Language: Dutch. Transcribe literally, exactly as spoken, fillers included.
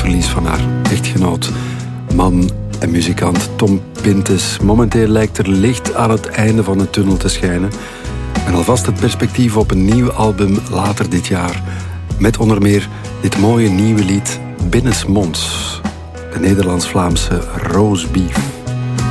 verlies van haar echtgenoot, man en muzikant Tom Pintes. Momenteel lijkt er licht aan het einde van de tunnel te schijnen. En alvast het perspectief op een nieuw album later dit jaar. Met onder meer dit mooie nieuwe lied Binnensmonds. De Nederlands-Vlaamse Roosbeef.